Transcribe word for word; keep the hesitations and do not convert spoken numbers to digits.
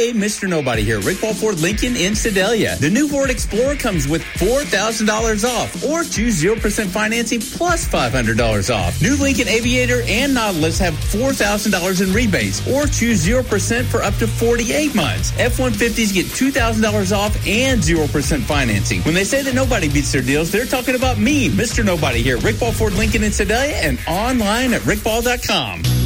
Hey, Mister Nobody here. Rick Paul Ford Lincoln in Sedalia. The new Ford Explorer comes with four thousand dollars off, or choose zero percent financing plus five hundred dollars off. New Lincoln Aviator and Nautilus have four thousand dollars in rebates, or choose zero percent for up to forty-eight months. F one fifties get two thousand dollars off and zero percent financing. When they say that nobody beats their deals, they're talking about me, Mister Nobody here. Rick Paul Ford Lincoln in Sedalia, and online at rick paul dot com.